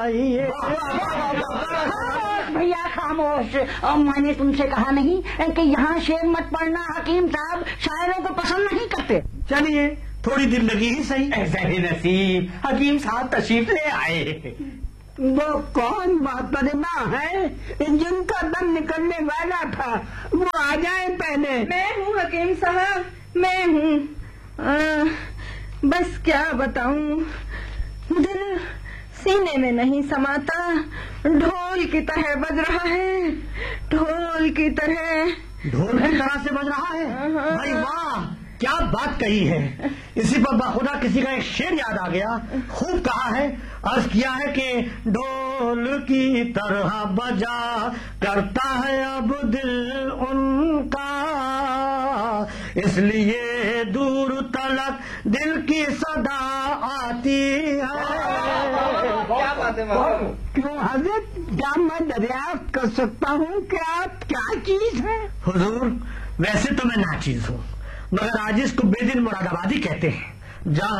چاہیے. بھیا خاموش. میں نے تم سے کہا نہیں کہ یہاں شعر مت پڑھنا. حکیم صاحب شاعروں کو پسند نہیں کرتے. چلیے تھوڑی دل لگی ہی صحیح. ایسا ہی نصیب حکیم صاحب تشریف لے آئے. وہ کون محترمہ ہے جن کا دم نکلنے والا تھا؟ وہ آ جائیں پہلے. میں ہوں حکیم صاحب، میں ہوں. بس کیا بتاؤں، دل سینے میں نہیں سماتا. ڈھول کی طرح بج رہا ہے، ڈھول کی طرح. ڈھول کی طرح سے بج رہا ہے؟ بھائی واہ، کیا بات کہی ہے. اسی پر باخدا کسی کا ایک شعر یاد آ گیا. خوب کہا ہے، عرض کیا ہے کہ ڈھول کی طرح بجا کرتا ہے اب دل ان کا، اس لیے دور تلک دل کی صدا آتی ہے. کیا بات ہے. کیوں حضرت، کیا میں دریافت کر سکتا ہوں کہ آپ کیا چیز ہیں؟ حضور ویسے تو میں ناچیز ہوں، مگر عاجز کو بے دل مراد آبادی کہتے ہیں. جہاں